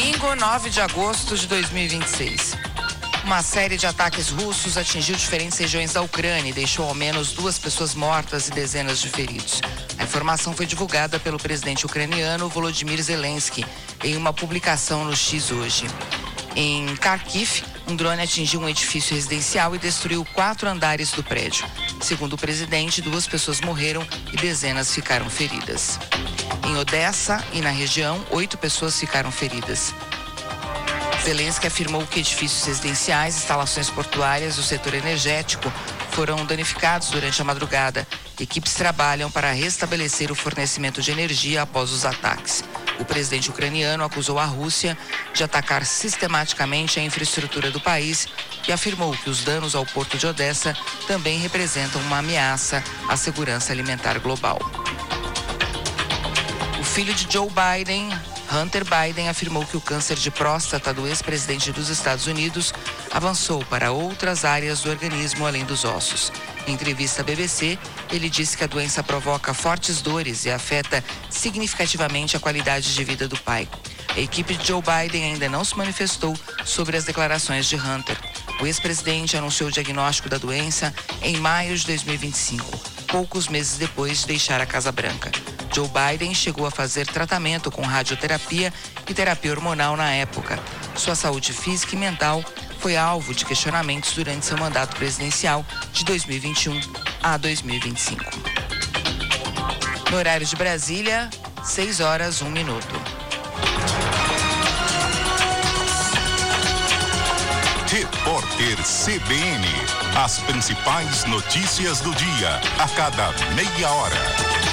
Domingo, 9 de agosto de 2026. Uma série de ataques russos atingiu diferentes regiões da Ucrânia e deixou ao menos 2 pessoas mortas e dezenas de feridos. A informação foi divulgada pelo presidente ucraniano Volodymyr Zelensky em uma publicação no X hoje. Em Kharkiv, um drone atingiu um edifício residencial e destruiu 4 andares do prédio. Segundo o presidente, 2 pessoas morreram e dezenas ficaram feridas. Em Odessa e na região, 8 pessoas ficaram feridas. Zelensky afirmou que edifícios residenciais, instalações portuárias e o setor energético foram danificados durante a madrugada. Equipes trabalham para restabelecer o fornecimento de energia após os ataques. O presidente ucraniano acusou a Rússia de atacar sistematicamente a infraestrutura do país e afirmou que os danos ao porto de Odessa também representam uma ameaça à segurança alimentar global. O filho de Joe Biden, Hunter Biden, afirmou que o câncer de próstata do ex-presidente dos Estados Unidos avançou para outras áreas do organismo além dos ossos. Em entrevista à BBC, ele disse que a doença provoca fortes dores e afeta significativamente a qualidade de vida do pai. A equipe de Joe Biden ainda não se manifestou sobre as declarações de Hunter. O ex-presidente anunciou o diagnóstico da doença em maio de 2025, poucos meses depois de deixar a Casa Branca. Joe Biden chegou a fazer tratamento com radioterapia e terapia hormonal na época. Sua saúde física e mental foi alvo de questionamentos durante seu mandato presidencial de 2021 a 2025. No horário de Brasília, 6h01. Repórter CBN. As principais notícias do dia, a cada meia hora.